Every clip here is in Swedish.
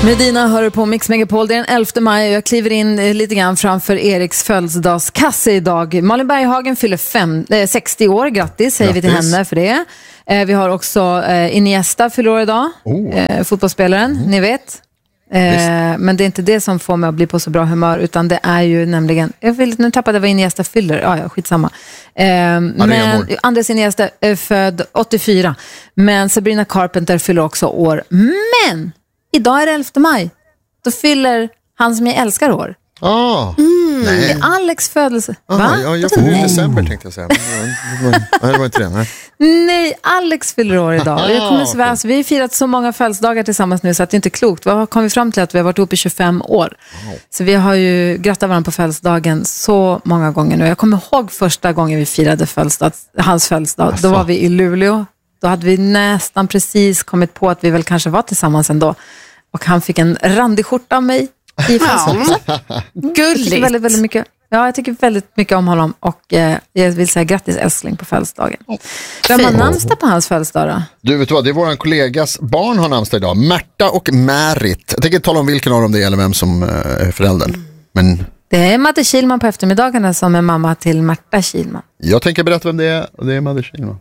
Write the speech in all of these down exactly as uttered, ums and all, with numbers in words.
Medina hör på Mix Megapol. Det är den elfte maj och jag kliver in lite grann framför Eriks födelsedagskasse idag. Malin Berghagen fyller fem, eh, sextio år. Grattis, säger Grattis. vi till henne för det. Eh, vi har också eh, Iniesta fyller år idag. Oh. Eh, fotbollsspelaren, mm. ni vet. Eh, men det är inte det som får mig att bli på så bra humör, utan det är ju nämligen, jag vill, nu tappade jag vad Iniesta fyller. Ja, ja, skitsamma. Eh, men Andres Iniesta är född åttiofyra. Men Sabrina Carpenter fyller också år. Men idag är det elfte maj. Då fyller han som jag älskar år. Ah, mm. nej. Alex födelse. Ah, Va? Ja, jag fyller i december tänkte jag säga. Nej, det var inte det. Nej, nej Alex fyller år idag. Ah, jag kommer okay. alltså, vi har firat så många födelsedagar tillsammans nu så att det inte är klokt. Vad kom vi fram till att vi har varit uppe i tjugofem år. Wow. Så vi har ju grattat varandra på födelsedagen så många gånger nu. Jag kommer ihåg första gången vi firade födelsedag, hans födelsedag. Alltså. Då var vi i Luleå. Då hade vi nästan precis kommit på att vi väl kanske var tillsammans ändå. Och han fick en randig skjorta av mig i födelsedag. Gulligt. Väldigt, väldigt mycket. Ja, jag tycker väldigt mycket om honom. Och eh, jag vill säga grattis älskling på födelsedagen. Vem har namnsdag på hans födelsedag då? Du vet vad, det är våran kollegas barn har namnsdag idag. Märta och Märit. Jag tänker inte tala om vilken av dem det är eller vem som är föräldern. Men det är Madde Kilman på eftermiddagarna som är mamma till Märta Kilman. Jag tänker berätta vem det är, och det är Madde Kilman.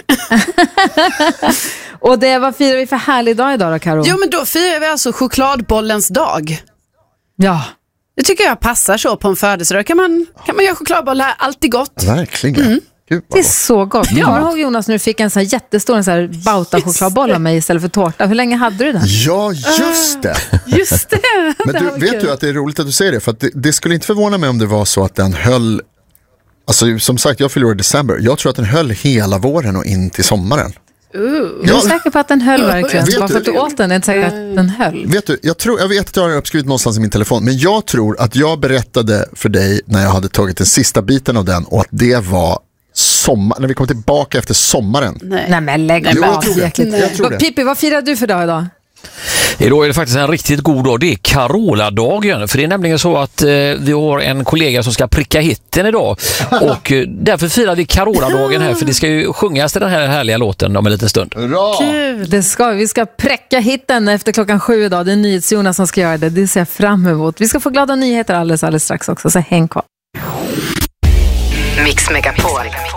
Och det, vad firar vi för härlig dag idag då, Karo? Jo, men då firar vi alltså chokladbollens dag. Ja. Det tycker jag passar så på en födelsedag. Kan man, kan man göra chokladbollar, alltid gott. Verkligen. Mm. Gud, det är så gott. Jag kommer ihåg Jonas när du fick en så här jättestor en så här bauta chokladboll av mig istället för tårta. Hur länge hade du den? Ja, just det. Uh, just det. Men du, vet kul. du att det är roligt att du säger det? För att det, det skulle inte förvåna mig om det var så att den höll. Alltså som sagt, jag fyller i december. Jag tror att den höll hela våren och in till sommaren. Uh, jag är säker på att den höll verkligen. Bara för att du åt den, är inte säker att den höll. Vet du, jag, tror, jag vet att jag har uppskrivit någonstans i min telefon. Men jag tror att jag berättade för dig när jag hade tagit den sista biten av den. Och att det var sommar, när vi kom tillbaka efter sommaren. Nej, Nej men lägg jo, jag tror det. Jag tror det. Pippi, vad firar du för dag idag? Idag är det faktiskt en riktigt god dag. Det är Carola-dagen. För det är nämligen så att eh, vi har en kollega som ska pricka hitten idag. Och eh, därför firar vi Carola-dagen här. För det ska ju sjungas till den här härliga låten om en liten stund. Bra! Kul, det ska vi. Vi ska präcka hitten efter klockan sju idag. Det är NyhetsJonas som ska göra det. Det ser jag fram emot. Vi ska få glada nyheter alldeles, alldeles strax också. Så häng kvar. Mix Megapol.